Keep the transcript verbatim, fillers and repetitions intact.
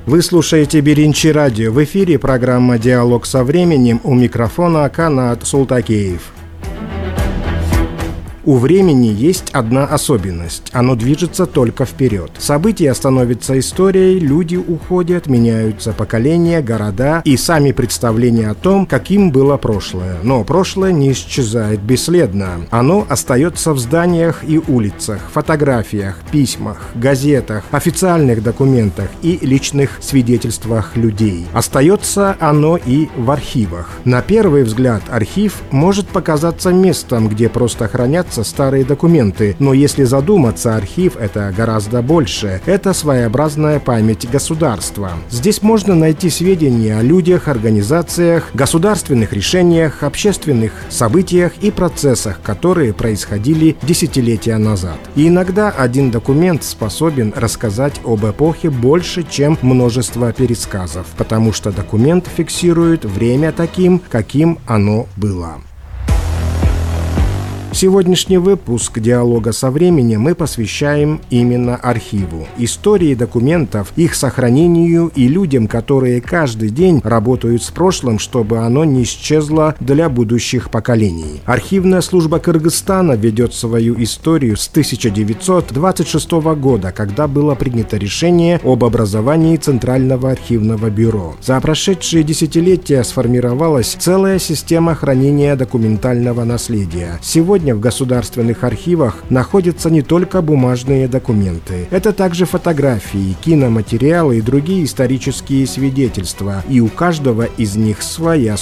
Вы слушаете Беринчи радио. В эфире программа «Диалог со временем». У микрофона Канат Султакеев. У времени есть одна особенность – оно движется только вперед. События становятся историей, люди уходят, меняются поколения, города и сами представления о том, каким было прошлое. Но прошлое не исчезает бесследно. Оно остается в зданиях и улицах, фотографиях, письмах, газетах, официальных документах и личных свидетельствах людей. Остается оно и в архивах. На первый взгляд архив может показаться местом, где просто хранятся старые документы, но если задуматься, архив — это гораздо больше. Это своеобразная память государства. Здесь можно найти сведения о людях, организациях, государственных решениях, общественных событиях и процессах, которые происходили десятилетия назад. И иногда один документ способен рассказать об эпохе больше, чем множество пересказов, потому что документ фиксирует время таким, каким оно было. Сегодняшний выпуск «Диалога со временем» мы посвящаем именно архиву, истории документов, их сохранению и людям, которые каждый день работают с прошлым, чтобы оно не исчезло для будущих поколений. Архивная служба Кыргызстана ведет свою историю с тысяча девятьсот двадцать шестого года, когда было принято решение об образовании Центрального архивного бюро. За прошедшие десятилетия сформировалась целая система хранения документального наследия. Сегодня в государственных архивах находятся не только бумажные документы. Это также фотографии, киноматериалы и другие исторические свидетельства. И у каждого из них своя